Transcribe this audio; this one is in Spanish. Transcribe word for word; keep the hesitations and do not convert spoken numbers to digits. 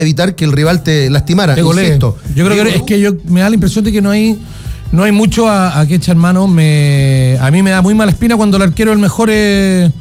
evitar que el rival te lastimara. Te golee. Insisto, yo creo que es que yo me da la impresión de que no hay no hay mucho a, a que echar mano. Me, a mí me da muy mala espina cuando el arquero es el mejor, eh,